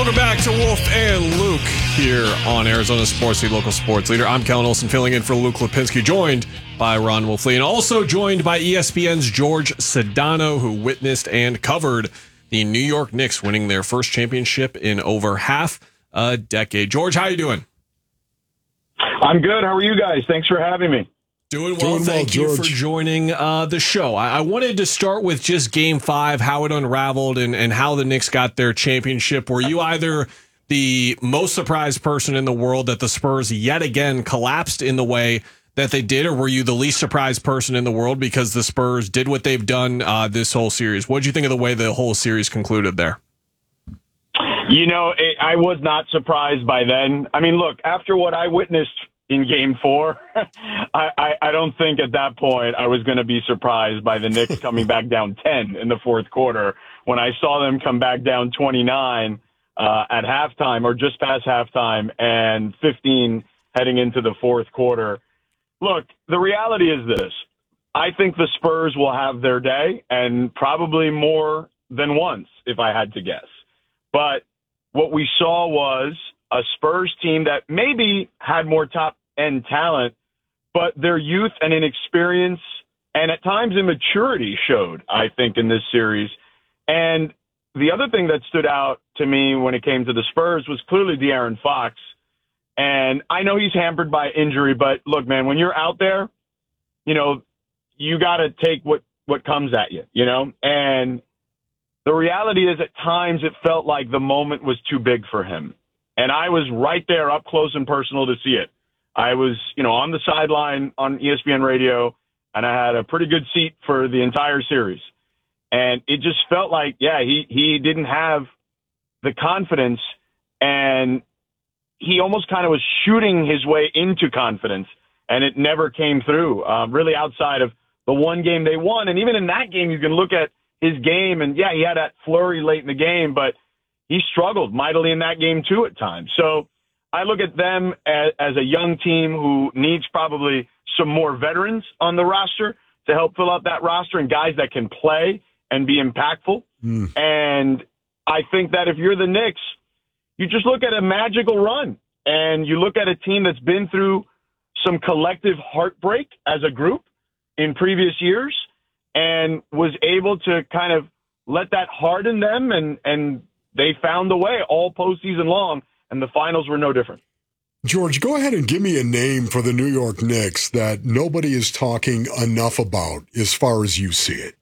Welcome back to Wolf and Luke here on Arizona Sports, the local sports leader. I'm Kellen Olson, filling in for Luke Lipinski, joined by Ron Wolfley, and also joined by ESPN's George Sedano, who witnessed and covered the New York Knicks winning their first championship in over half a decade. George, how you doing? I'm good. How are you guys? Thanks for having me. Doing well. Thank you for joining the show. I wanted to start with just Game 5, how it unraveled and how the Knicks got their championship. Were you either the most surprised person in the world that the Spurs yet again collapsed in the way that they did, or were you the least surprised person in the world because the Spurs did what they've done this whole series? What did you think of the way the whole series concluded there? You know, I was not surprised by then. I mean, look, after what I witnessed in Game 4, I don't think at that point I was going to be surprised by the Knicks coming back down 10 in the fourth quarter. When I saw them come back down 29 at halftime, or just past halftime, and 15 heading into the fourth quarter. Look, the reality is this. I think the Spurs will have their day, and probably more than once, if I had to guess. But what we saw was a Spurs team that maybe had more top-end talent, but their youth and inexperience and at times immaturity showed, I think, in this series. And the other thing that stood out to me when it came to the Spurs was clearly De'Aaron Fox. And I know he's hampered by injury, but look, man, when you're out there, you know, you got to take what comes at you, you know? And the reality is at times it felt like the moment was too big for him. And I was right there up close and personal to see it. I was, you know, on the sideline on ESPN radio, and I had a pretty good seat for the entire series. And it just felt like, yeah, he didn't have the confidence, and he almost kind of was shooting his way into confidence, and it never came through, really outside of the one game they won. And even in that game, you can look at his game, and, yeah, he had that flurry late in the game, but he struggled mightily in that game, too, at times. So I look at them as a young team who needs probably some more veterans on the roster to help fill out that roster, and guys that can play and be impactful. And I think that if you're the Knicks, you just look at a magical run, and you look at a team that's been through some collective heartbreak as a group in previous years and was able to kind of let that harden them, and they found a way all postseason long, and the finals were no different. George, go ahead and give me a name for the New York Knicks that nobody is talking enough about as far as you see it.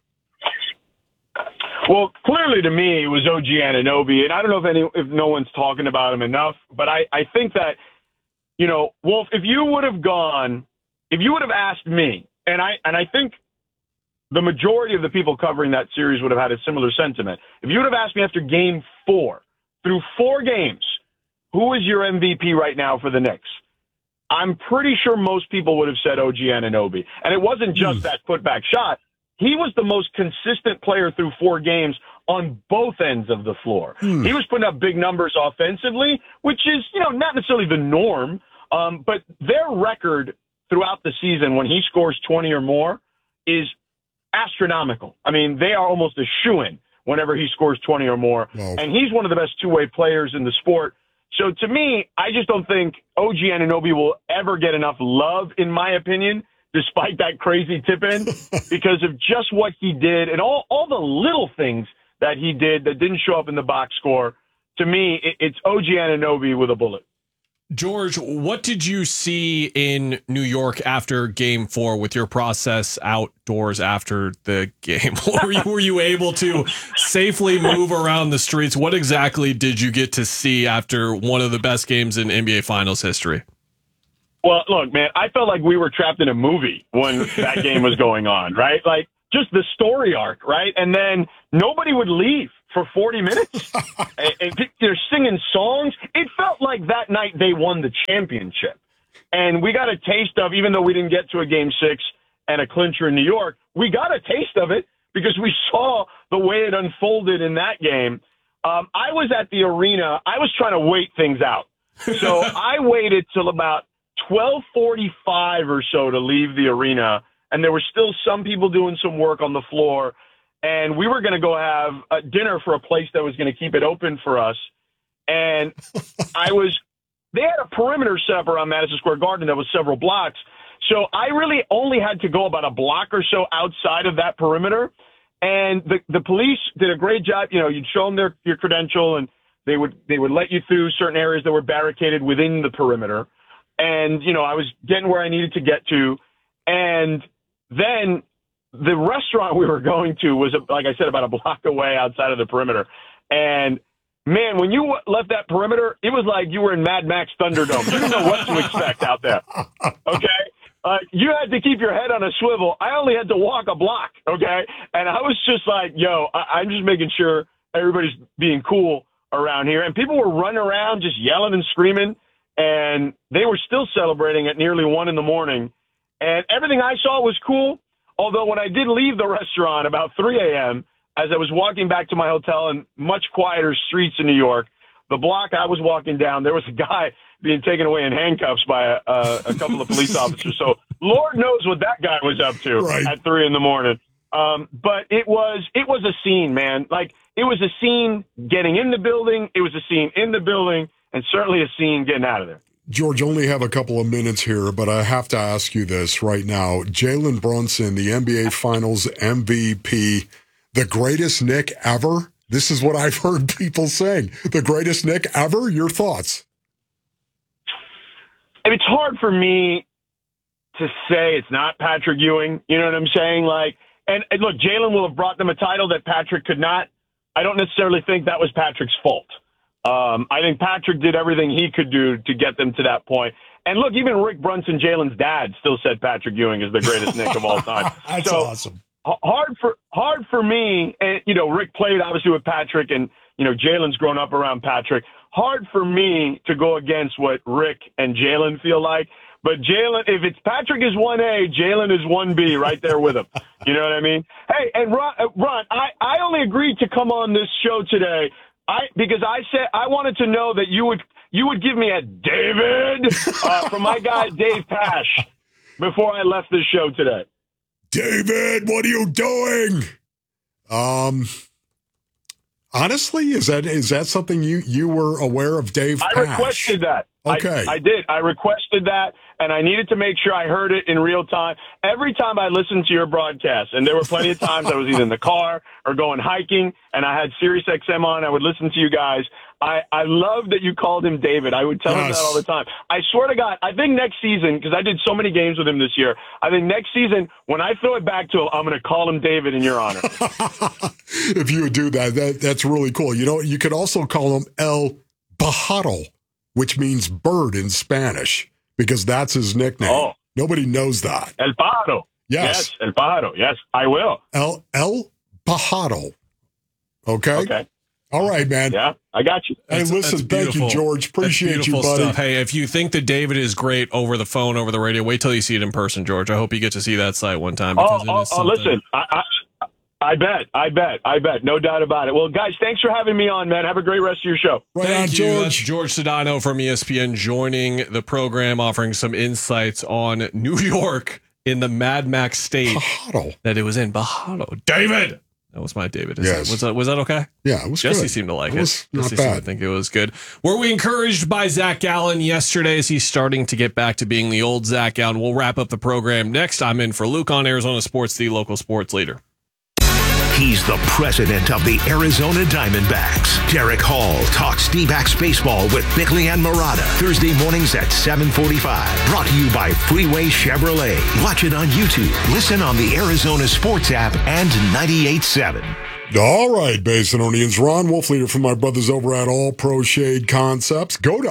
Well, clearly to me, it was OG Anunoby, and I don't know if no one's talking about him enough, but I think that, you know, Wolf, if you would have asked me, and I think the majority of the people covering that series would have had a similar sentiment. If you would have asked me after Game 4, through 4 games, who is your MVP right now for the Knicks? I'm pretty sure most people would have said OG Anunoby. And it wasn't just that putback shot. He was the most consistent player through 4 games on both ends of the floor. He was putting up big numbers offensively, which is, you know, not necessarily the norm, but their record throughout the season when he scores 20 or more is astronomical. I mean, they are almost a shoo-in whenever he scores 20 or more. Wow. And he's one of the best two-way players in the sport. So to me, I just don't think OG Anunoby will ever get enough love, in my opinion, despite that crazy tip-in, because of just what he did and all the little things that he did that didn't show up in the box score. To me, it's OG Anunoby with a bullet. George, what did you see in New York after Game 4 with your process outdoors after the game? Were you able to safely move around the streets? What exactly did you get to see after one of the best games in NBA Finals history? Well, look, man, I felt like we were trapped in a movie when that game was going on, right? Like, just the story arc, right? And then nobody would leave for 40 minutes. and they're singing songs. It felt like that night they won the championship. And we got a taste of, even though we didn't get to a Game 6 and a clincher in New York, we got a taste of it because we saw the way it unfolded in that game. I was at the arena. I was trying to wait things out. So I waited till about 12:45 or so to leave the arena, and there were still some people doing some work on the floor, and we were going to go have a dinner for a place that was going to keep it open for us. And they had a perimeter set up around Madison Square Garden that was several blocks. So I really only had to go about a block or so outside of that perimeter. And the police did a great job. You know, you'd show them your credential, and they would let you through certain areas that were barricaded within the perimeter. And, you know, I was getting where I needed to get to. And then the restaurant we were going to was, like I said, about a block away outside of the perimeter. And, man, when you left that perimeter, it was like you were in Mad Max Thunderdome. You didn't know what to expect out there, okay? You had to keep your head on a swivel. I only had to walk a block, okay? And I was just like, yo, I'm just making sure everybody's being cool around here. And people were running around just yelling and screaming, and they were still celebrating at nearly 1 a.m. And everything I saw was cool, although when I did leave the restaurant about 3 a.m., as I was walking back to my hotel in much quieter streets in New York, the block I was walking down, there was a guy being taken away in handcuffs by a couple of police officers. So Lord knows what that guy was up to at 3 a.m. But it was a scene, man. Like, it was a scene getting in the building. It was a scene in the building, and certainly a scene getting out of there. George, only have a couple of minutes here, but I have to ask you this right now. Jalen Brunson, the NBA Finals MVP, the greatest Knick ever? This is what I've heard people saying. The greatest Knick ever? Your thoughts? It's hard for me to say it's not Patrick Ewing. You know what I'm saying? Like, and look, Jalen will have brought them a title that Patrick could not. I don't necessarily think that was Patrick's fault. I think Patrick did everything he could do to get them to that point. And look, even Rick Brunson, Jalen's dad, still said Patrick Ewing is the greatest Knick of all time. That's so awesome. Hard for me, and, you know, Rick played obviously with Patrick, and, you know, Jalen's grown up around Patrick. Hard for me to go against what Rick and Jalen feel like. But Jalen, if it's Patrick is 1A, Jalen is 1B right there with him. You know what I mean? Hey, and Ron, I only agreed to come on this show today because I said I wanted to know that you would give me a David from my guy Dave Pash before I left this show today. David, what are you doing? Honestly, is that something you were aware of, Dave Pash? I requested that. Okay. I did. I requested that, and I needed to make sure I heard it in real time. Every time I listened to your broadcast, and there were plenty of times I was either in the car or going hiking, and I had Sirius XM on, I would listen to you guys. I love that you called him David. I would tell him that all the time. I swear to God, I think next season, because I did so many games with him this year, I think next season, when I throw it back to him, I'm going to call him David in your honor. If you would do that's really cool. You know, you could also call him El Pájaro, which means bird in Spanish, because that's his nickname. Oh. Nobody knows that. El Pájaro. Yes, El Pájaro. Yes, I will. El Pájaro. Okay. All right, man. Yeah, I got you. Hey, listen, thank you, George. Appreciate you, buddy. Stuff. Hey, if you think that David is great over the phone, over the radio, wait till you see it in person, George. I hope you get to see that site one time. Listen, I bet. No doubt about it. Well, guys, thanks for having me on, man. Have a great rest of your show. Thank you. That's George Sedano from ESPN joining the program, offering some insights on New York in the Mad Max state that it was in. Pájaro. David! That was my David. Yes. Was that okay? Yeah, it was Jesse good. seemed to like it. Jesse seemed to think it was good. Were we encouraged by Zach Gallen yesterday as he's starting to get back to being the old Zach Gallen? We'll wrap up the program next. I'm in for Luke on Arizona Sports, the local sports leader. He's the president of the Arizona Diamondbacks. Derek Hall talks D-backs baseball with Bickley and Murata. Thursday mornings at 7:45. Brought to you by Freeway Chevrolet. Watch it on YouTube. Listen on the Arizona Sports app and 98.7. All right, Basinonians. Ron Wolfleader from my brothers over at All Pro Shade Concepts. Go to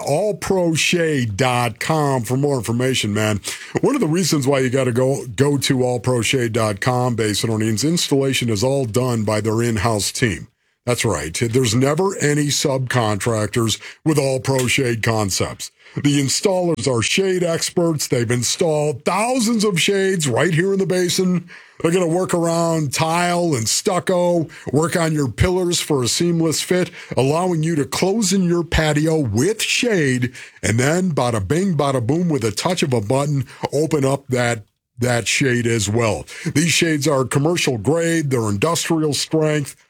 allproshade.com for more information, man. One of the reasons why you got to go to allproshade.com, Basinonians, installation is all done by their in-house team. That's right. There's never any subcontractors with All Pro Shade Concepts. The installers are shade experts. They've installed thousands of shades right here in the basin. They're going to work around tile and stucco, work on your pillars for a seamless fit, allowing you to close in your patio with shade, and then bada bing, bada boom, with a touch of a button, open up that shade as well. These shades are commercial grade. They're industrial strength,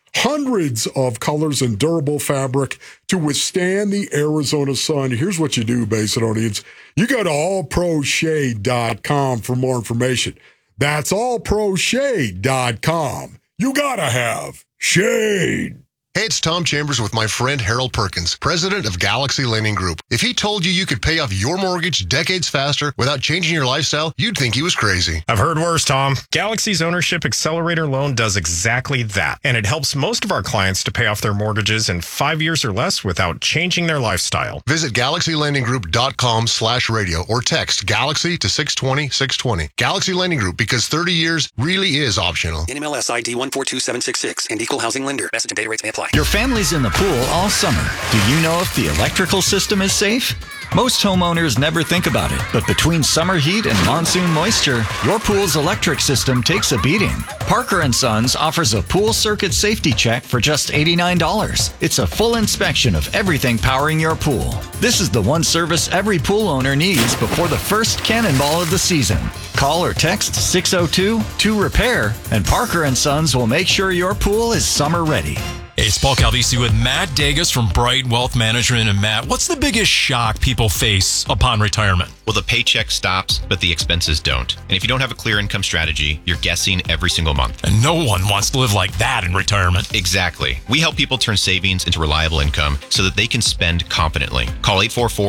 hundreds of colors and durable fabric to withstand the Arizona sun. Here's what you do, Basinonians. You go to allproshade.com for more information. That's allproshade.com. You gotta have shade. Hey, it's Tom Chambers with my friend Harold Perkins, president of Galaxy Lending Group. If he told you could pay off your mortgage decades faster without changing your lifestyle, you'd think he was crazy. I've heard worse, Tom. Galaxy's Ownership Accelerator Loan does exactly that, and it helps most of our clients to pay off their mortgages in 5 years or less without changing their lifestyle. Visit GalaxyLendingGroup.com/radio or text Galaxy to 620-620. Galaxy Lending Group, because 30 years really is optional. NMLS ID 142766 and Equal Housing Lender. Message and data rates may apply. Your family's in the pool all summer. Do you know if the electrical system is safe? Most homeowners never think about it, but between summer heat and monsoon moisture, your pool's electric system takes a beating. Parker & Sons offers a pool circuit safety check for just $89. It's a full inspection of everything powering your pool. This is the one service every pool owner needs before the first cannonball of the season. Call or text 602-2REPAIR, and Parker & Sons will make sure your pool is summer ready. Hey, it's Paul Calvisi with Matt Dagas from Bright Wealth Management. And Matt, what's the biggest shock people face upon retirement? Well, the paycheck stops, but the expenses don't. And if you don't have a clear income strategy, you're guessing every single month. And no one wants to live like that in retirement. Exactly. We help people turn savings into reliable income so that they can spend confidently. Call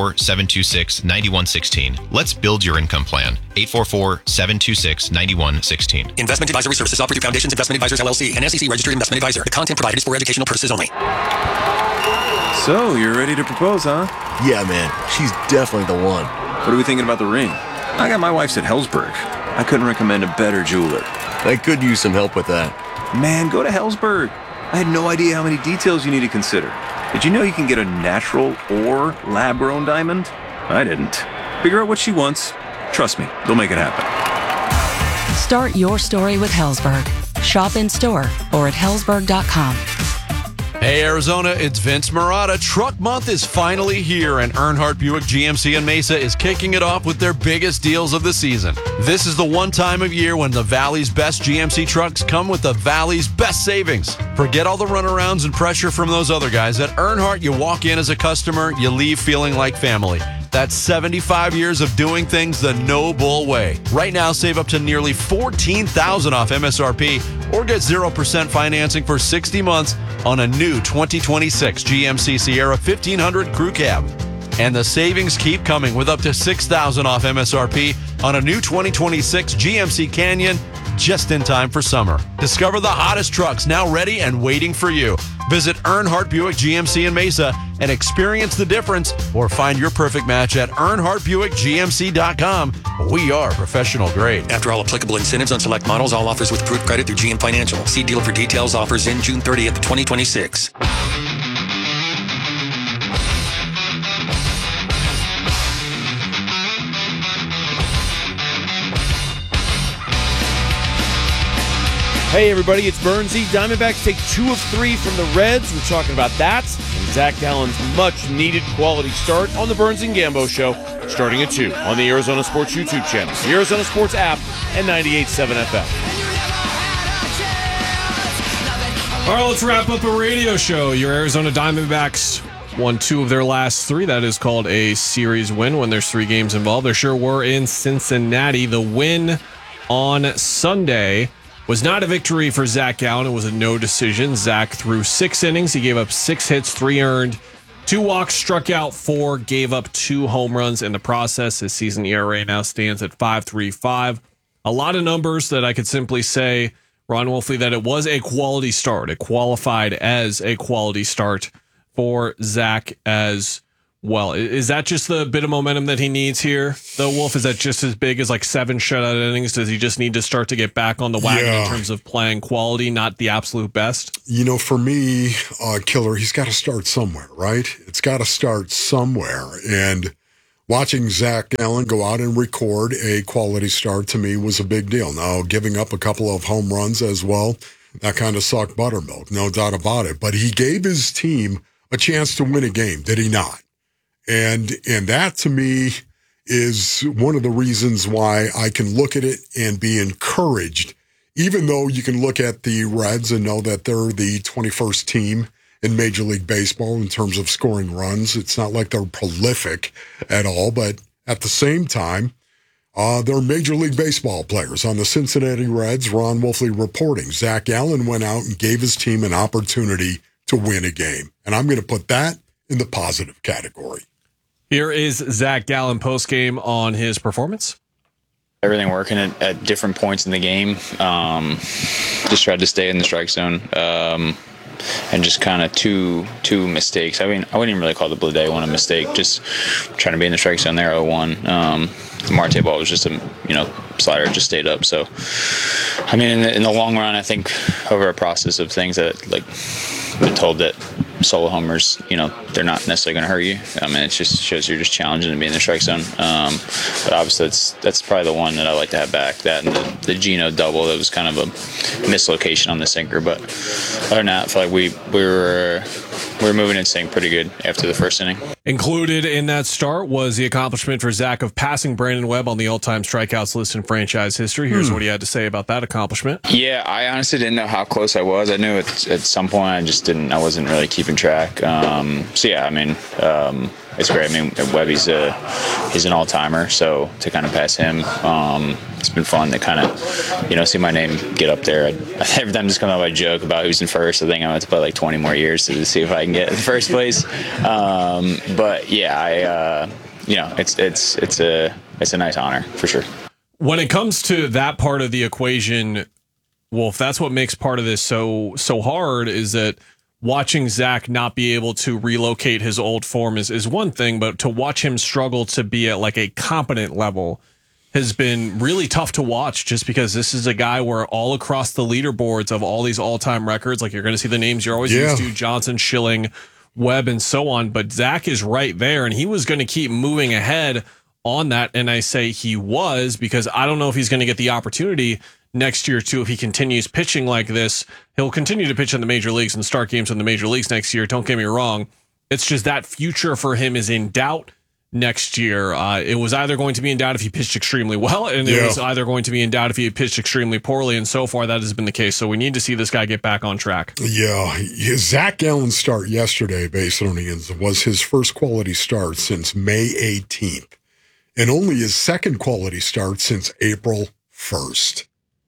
844-726-9116. Let's build your income plan. 844-726-9116. Investment advisory services offered through Foundations Investment Advisors, LLC, an SEC registered investment advisor. The content provided is for educational purposes only. So, you're ready to propose, huh? Yeah, man. She's definitely the one. What are we thinking about the ring? I got my wife's at Helzberg. I couldn't recommend a better jeweler. I could use some help with that. Man, go to Helzberg. I had no idea how many details you need to consider. Did you know you can get a natural or lab-grown diamond? I didn't. Figure out what she wants. Trust me, they'll make it happen. Start your story with Helzberg. Shop in store or at Helzberg.com. Hey Arizona, it's Vince Marotta. Truck Month is finally here, and Earnhardt Buick GMC in Mesa is kicking it off with their biggest deals of the season. This is the one time of year when the Valley's best GMC trucks come with the Valley's best savings. Forget all the runarounds and pressure from those other guys. At Earnhardt, you walk in as a customer, you leave feeling like family. That's 75 years of doing things the no bull way. Right now, save up to nearly $14,000 off MSRP or get 0% financing for 60 months on a new 2026 GMC Sierra 1500 Crew Cab. And the savings keep coming with up to $6,000 off MSRP on a new 2026 GMC Canyon just in time for summer. Discover the hottest trucks now ready and waiting for you. Visit Earnhardt Buick GMC in Mesa and experience the difference, or find your perfect match at EarnhardtBuickGMC.com. We are professional grade. After all applicable incentives on select models, all offers with approved credit through GM Financial. See dealer for details. Offers in June 30th, 2026. Hey everybody, it's Burnsy. Diamondbacks take 2 of 3 from the Reds. We're talking about that and Zach Gallen's much-needed quality start on the Burns and Gambo Show, starting at 2 on the Arizona Sports YouTube channel, the Arizona Sports app, and 98.7 FM. All right, let's wrap up a radio show. Your Arizona Diamondbacks won 2 of their last 3. That is called a series win when there's 3 games involved. There sure were in Cincinnati. The win on Sunday was not a victory for Zach Gallen. It was a no decision. Zach threw 6 innings. He gave up 6 hits, 3 earned, 2 walks, struck out 4, gave up 2 home runs in the process. His season ERA now stands at 5.35. A lot of numbers that I could simply say, Ron Wolfley, that it was a quality start. It qualified as a quality start for Zach as well. Is that just the bit of momentum that he needs here, though, Wolf? Is that just as big as like 7 shutout innings? Does he just need to start to get back on the wagon in terms of playing quality, not the absolute best? You know, for me, Killer, he's got to start somewhere, right? It's got to start somewhere. And watching Zach Gallen go out and record a quality start to me was a big deal. Now, giving up a couple of home runs as well, that kind of sucked buttermilk, no doubt about it. But he gave his team a chance to win a game, did he not? And that, to me, is one of the reasons why I can look at it and be encouraged even though you can look at the Reds and know that they're the 21st team in Major League Baseball in terms of scoring runs, it's not like they're prolific at all, but at the same time, they're Major League Baseball players. On the Cincinnati Reds, Ron Wolfley reporting, Zach Gallen went out and gave his team an opportunity to win a game. And I'm going to put that in the positive category. Here is Zach Gallen postgame on his performance. Everything working at different points in the game. Just tried to stay in the strike zone. And just kind of two mistakes. I mean, I wouldn't even really call the Blue Day one a mistake. Just trying to be in the strike zone there, 0-1. The Marte ball was just a slider, it just stayed up. So, I mean, in the long run, I think over a process of things that like been told that solo homers, they're not necessarily going to hurt you. I mean, it just shows you're just challenging to be in the strike zone. But obviously, that's probably the one that I like to have back. That and the Geno double, that was kind of a mislocation on the sinker. But other than that, I feel like we were moving in sync pretty good after the first inning. Included in that start was the accomplishment for Zach of passing Brandon Webb on the all-time strikeouts list in franchise history. Here's what he had to say about that accomplishment. Yeah, I honestly didn't know how close I was. I knew at some point I wasn't really keeping track. So yeah, I mean, it's great. I mean, Webb, he's an all-timer, so to kind of pass him, it's been fun to kind of, see my name get up there. Every time I just come out with a joke about who's in first, I think I'm going to play like 20 more years to see if I can get in first place. But yeah, it's a nice honor for sure. When it comes to that part of the equation, Wolf, that's what makes part of this so hard, is that watching Zach not be able to relocate his old form is one thing, but to watch him struggle to be at like a competent level has been really tough to watch, just because this is a guy where all across the leaderboards of all these all-time records, like you're going to see the names you're always used to, Johnson, Schilling, Webb, and so on, but Zach is right there, and he was going to keep moving ahead on that, and I say he was, because I don't know if he's going to get the opportunity next year too if he continues pitching like this. He'll continue to pitch in the major leagues and start games in the major leagues next year, don't get me wrong. It's just that future for him is in doubt next year. It was either going to be in doubt if he pitched extremely well, and it was either going to be in doubt if he pitched extremely poorly, and so far that has been the case. So we need to see this guy get back on track. Yeah, Zach Gallen's start yesterday, Basinonians, was his first quality start since May 18th, and only his second quality start since April 1st.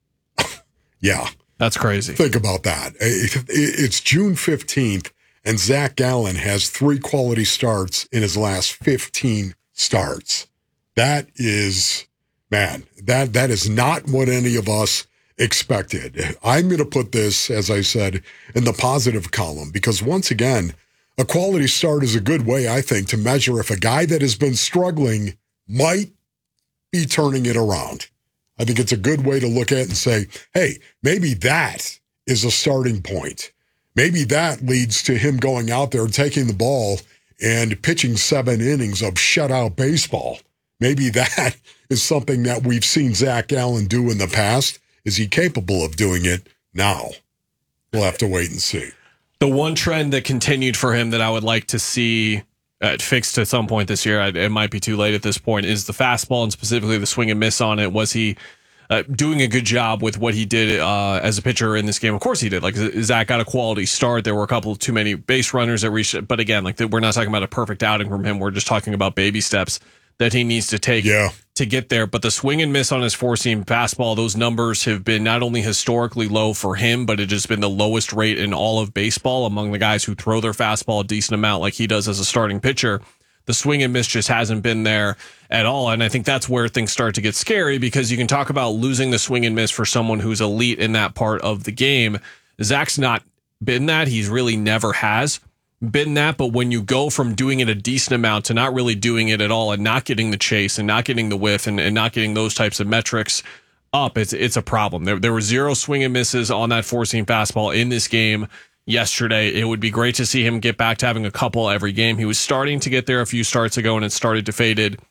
Yeah. That's crazy. Think about that. It's June 15th, and Zach Gallen has 3 quality starts in his last 15 starts. That is, man, that is not what any of us expected. I'm going to put this, as I said, in the positive column, because once again, a quality start is a good way, I think, to measure if a guy that has been struggling might be turning it around. I think it's a good way to look at it and say, hey, maybe that is a starting point. Maybe that leads to him going out there, taking the ball, and pitching 7 innings of shutout baseball. Maybe that is something that we've seen Zach Gallen do in the past. Is he capable of doing it now? We'll have to wait and see. The one trend that continued for him that I would like to see fixed at some point this year, it might be too late at this point, is the fastball, and specifically the swing and miss on it. Was he doing a good job with what he did as a pitcher in this game? Of course he did. Like, Zach got a quality start. There were a couple too many base runners that reached, but again, like, we're not talking about a perfect outing from him. We're just talking about baby steps that he needs to take to get there. But the swing and miss on his 4-seam fastball, those numbers have been not only historically low for him, but it has been the lowest rate in all of baseball among the guys who throw their fastball a decent amount like he does as a starting pitcher. The swing and miss just hasn't been there at all. And I think that's where things start to get scary, because you can talk about losing the swing and miss for someone who's elite in that part of the game. Zach's not been that. He's really never has been that. But when you go from doing it a decent amount to not really doing it at all, and not getting the chase and not getting the whiff and not getting those types of metrics up, it's a problem. There were 0 swing and misses on that 4-seam fastball in this game yesterday. It would be great to see him get back to having a couple every game. He was starting to get there a few starts ago, and it's starting to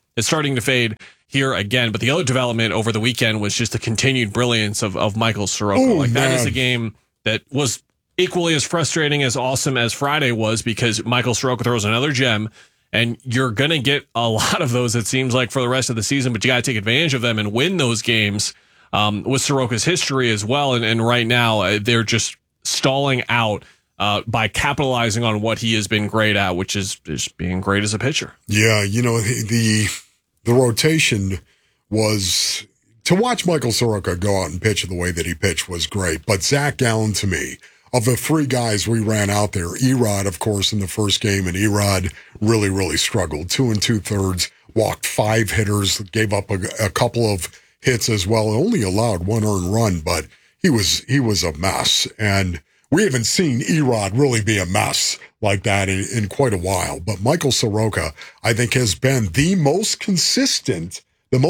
fade here again. But the other development over the weekend was just the continued brilliance of Michael Soroka. That is a game that was equally as frustrating as awesome as Friday was, because Michael Soroka throws another gem, and you're going to get a lot of those, it seems like, for the rest of the season, but you got to take advantage of them and win those games. with Soroka's history as well. And right now they're just stalling out by capitalizing on what he has been great at, which is being great as a pitcher. Yeah, the rotation was, to watch Michael Soroka go out and pitch the way that he pitched was great. But Zach Gallen, to me, of the three guys we ran out there, Erod, of course, in the first game, and Erod really, really struggled. 2 2/3, walked 5 hitters, gave up a couple of hits as well, only allowed 1 earned run, but he was a mess. And we haven't seen Erod really be a mess like that in quite a while. But Michael Soroka, I think, has been the most consistent.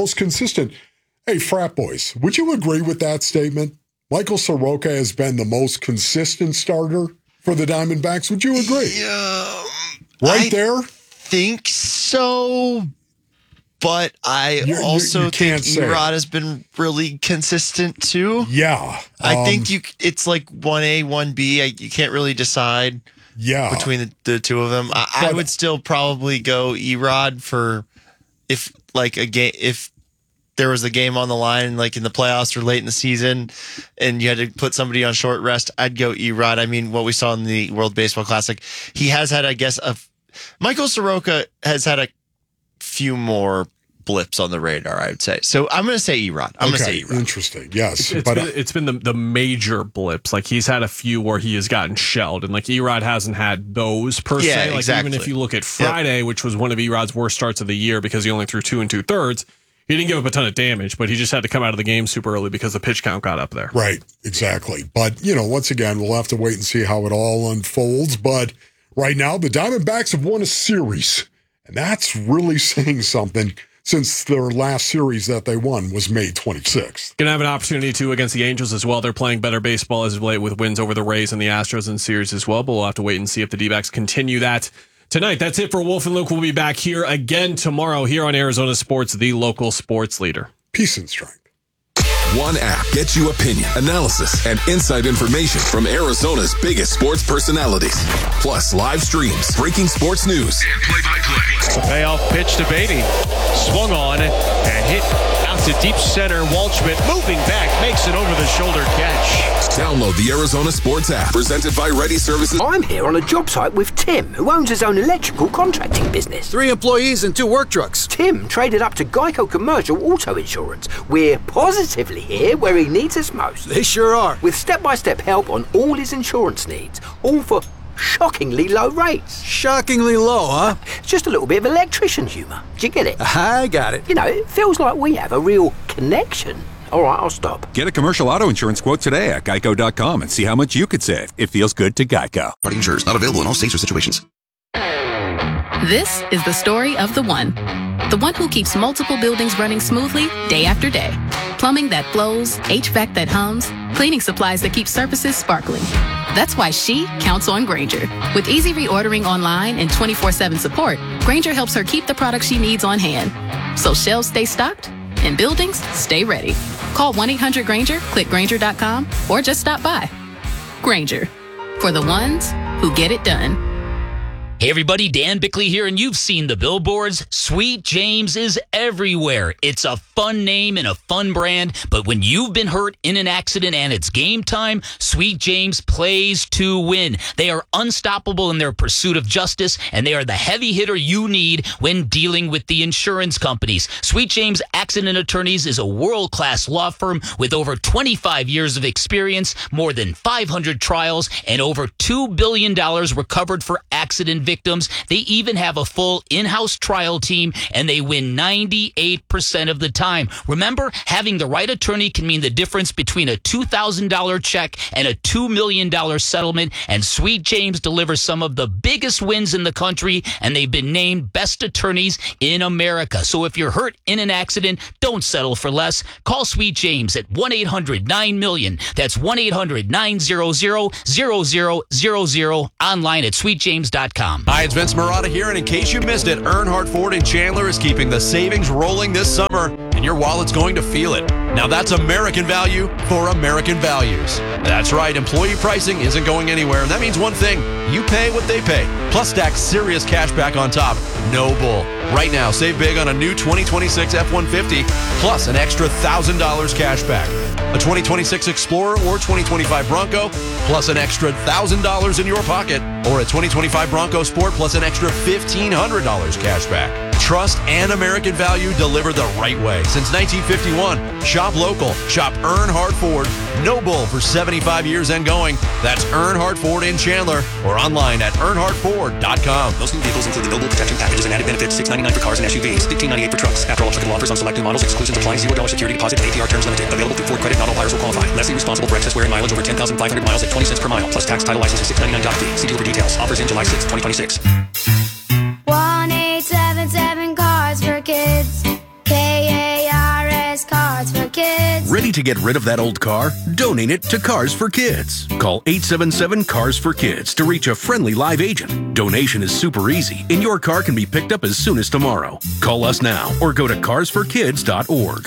Hey, frat boys, would you agree with that statement? Michael Soroka has been the most consistent starter for the Diamondbacks. Would you agree? Yeah, there? Think so, but I also think Erod has been really consistent too. Yeah. I think it's like 1A, 1B. You can't really decide between the two of them. I would still probably go Erod for if there was a game on the line, like in the playoffs or late in the season, and you had to put somebody on short rest, I'd go Erod. I mean, what we saw in the World Baseball Classic, he has had, I guess, Michael Soroka has had a few more blips on the radar, I would say. So I'm going to say Erod. I'm going to say Erod. Interesting. Yes. It's been the major blips. Like, he's had a few where he has gotten shelled, and like Erod hasn't had those per se. Like, exactly. Even if you look at Friday, which was one of Erod's worst starts of the year because he only threw 2 2/3, he didn't give up a ton of damage, but he just had to come out of the game super early because the pitch count got up there. Right, exactly. But, once again, we'll have to wait and see how it all unfolds. But right now, the Diamondbacks have won a series, and that's really saying something since their last series that they won was May 26th. Going to have an opportunity, too, against the Angels as well. They're playing better baseball as of late with wins over the Rays and the Astros in series as well, but we'll have to wait and see if the D-backs continue that tonight. That's it for Wolf and Luke. We'll be back here again tomorrow here on Arizona Sports, the local sports leader. Peace and strength. One app gets you opinion, analysis, and inside information from Arizona's biggest sports personalities. Plus live streams, breaking sports news, and play-by-play. The payoff pitch to Beatty. Swung on and hit out to deep center. Waldschmidt moving back, makes it over the shoulder catch. Download the Arizona Sports app, presented by Ready Services. I'm here on a job site with Tim, who owns his own electrical contracting business. 3 employees and 2 work trucks. Tim traded up to Geico Commercial Auto Insurance. We're positively here where he needs us most. They sure are. With step-by-step help on all his insurance needs, all for shockingly low rates. Shockingly low, huh? Just a little bit of electrician humour. Do you get it? I got it. It feels like we have a real connection. All right, I'll stop. Get a commercial auto insurance quote today at geico.com and see how much you could save. It feels good to Geico. Party insurers not available in all states or situations. This is the story of the one who keeps multiple buildings running smoothly day after day. Plumbing that flows, HVAC that hums, cleaning supplies that keep surfaces sparkling. That's why she counts on Grainger. With easy reordering online and 24/7 support, Grainger helps her keep the products she needs on hand. So shelves stay stocked and buildings stay ready. Call 1-800-GRAINGER, click Grainger.com, or just stop by. Grainger, for the ones who get it done. Hey everybody, Dan Bickley here, and you've seen the billboards. Sweet James is everywhere. It's a fun name and a fun brand, but when you've been hurt in an accident and it's game time, Sweet James plays to win. They are unstoppable in their pursuit of justice, and they are the heavy hitter you need when dealing with the insurance companies. Sweet James Accident Attorneys is a world-class law firm with over 25 years of experience, more than 500 trials, and over $2 billion recovered for accident victims. They even have a full in-house trial team, and they win 98% of the time. Remember, having the right attorney can mean the difference between a $2,000 check and a $2 million settlement, and Sweet James delivers some of the biggest wins in the country, and they've been named best attorneys in America. So if you're hurt in an accident, don't settle for less. Call Sweet James at 1-800-9-MILLION. That's 1-800-900-0000, online at sweetjames.com. Hi, it's Vince Marotta here, and in case you missed it, Earnhardt Ford in Chandler is keeping the savings rolling this summer, and your wallet's going to feel it. Now that's American value for American values. That's right, employee pricing isn't going anywhere, and that means one thing: you pay what they pay, plus stack serious cash back on top. No bull. Right now, save big on a new 2026 F-150 plus an extra $1,000 cash back. A 2026 Explorer or 2025 Bronco plus an extra $1,000 in your pocket. Or a 2025 Bronco Sport plus an extra $1,500 cash back. Trust and American value delivered the right way. Since 1951, shop local. Shop Earnhardt Ford. No bull for 75 years and going. That's Earnhardt Ford in Chandler or online at earnhardtford.com. Most new vehicles include the Noble Protection Packages and added benefits, $699 for cars and SUVs, $1,598 for trucks. After all applicable offers on select new models, exclusions apply, $0 security deposit and APR terms limited. Available through Ford Credit, not all buyers will qualify. Lessee responsible for excess wear and mileage over 10,500 miles at 20 cents per mile, plus tax, title, license, and $699 dock fee. See dealer for details. Offers in July 6, 2026. 1-877 Cars for Kids. KARS Cars for Kids. Ready to get rid of that old car? Donate it to Cars for Kids. Call 877 Cars for Kids to reach a friendly live agent. Donation is super easy, and your car can be picked up as soon as tomorrow. Call us now or go to carsforkids.org.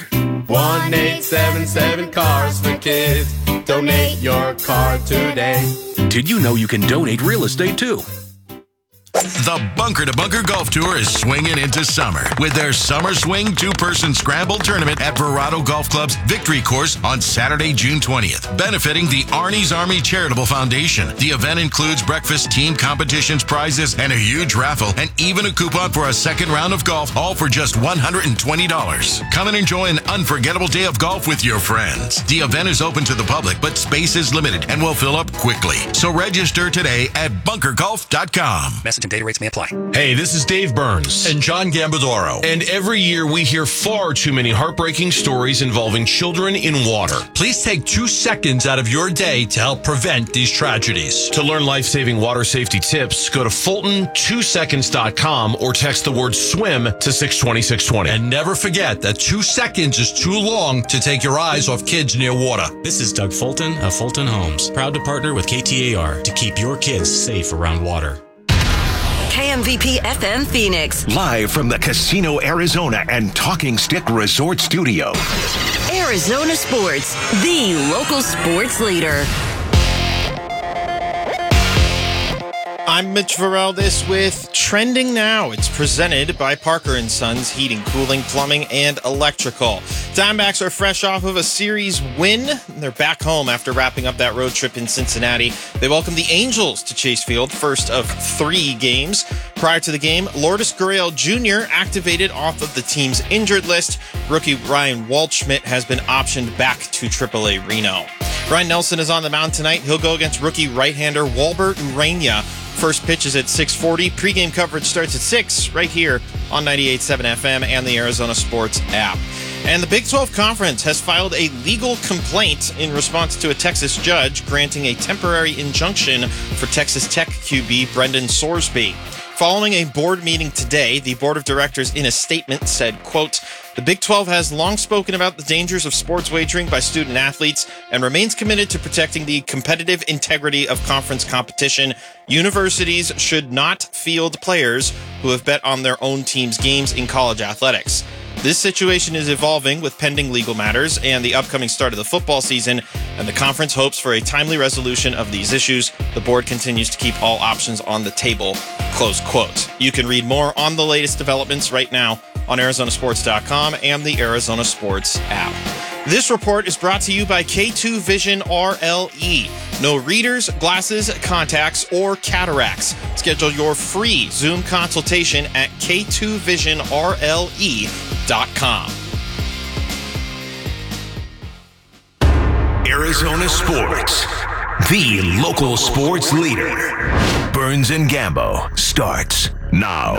1-877 Cars for Kids. Donate your car today. Did you know you can donate real estate too? The Bunker to Bunker Golf Tour is swinging into summer with their Summer Swing two-person scramble tournament at Verado Golf Club's Victory Course on Saturday, June 20th, benefiting the Arnie's Army Charitable Foundation. The event includes breakfast, team competitions, prizes, and a huge raffle, and even a coupon for a second round of golf, all for just $120. Come and enjoy an unforgettable day of golf with your friends. The event is open to the public, but space is limited and will fill up quickly. So register today at bunkergolf.com. Message and data rates may apply. Hey, this is Dave Burns. And John Gambadoro. And every year we hear far too many heartbreaking stories involving children in water. Please take 2 seconds out of your day to help prevent these tragedies. To learn life-saving water safety tips, go to Fulton2seconds.com or text the word SWIM to 620-620. And never forget that 2 seconds is too long to take your eyes off kids near water. This is Doug Fulton of Fulton Homes, proud to partner with KTAR to keep your kids safe around water. KMVP FM Phoenix. Live from the Casino Arizona and Talking Stick Resort Studio. Arizona Sports, the local sports leader. I'm Mitch Vareldis with Trending Now. It's presented by Parker & Sons Heating, Cooling, Plumbing, and Electrical. Diamondbacks are fresh off of a series win. They're back home after wrapping up that road trip in Cincinnati. They welcome the Angels to Chase Field, first of 3 games. Prior to the game, Lourdes Gurriel Jr. activated off of the team's injured list. Rookie Ryan Waldschmidt has been optioned back to AAA Reno. Ryan Nelson is on the mound tonight. He'll go against rookie right-hander Walbert Urania. First pitch is at 6:40. Pre-game coverage starts at 6 right here on 98.7 FM and the Arizona Sports app. And the Big 12 Conference has filed a legal complaint in response to a Texas judge granting a temporary injunction for Texas Tech QB Brendan Sorsby. Following a board meeting today, the board of directors in a statement said, quote, "The Big 12 has long spoken about the dangers of sports wagering by student athletes and remains committed to protecting the competitive integrity of conference competition. Universities should not field players who have bet on their own team's games in college athletics. This situation is evolving with pending legal matters and the upcoming start of the football season, and the conference hopes for a timely resolution of these issues. The board continues to keep all options on the table," close quote. You can read more on the latest developments right now on ArizonaSports.com and the Arizona Sports app. This report is brought to you by K2 Vision RLE. No readers, glasses, contacts, or cataracts. Schedule your free Zoom consultation at K2VisionRLE.com. Arizona Sports, the local sports leader. Burns and Gambo starts now.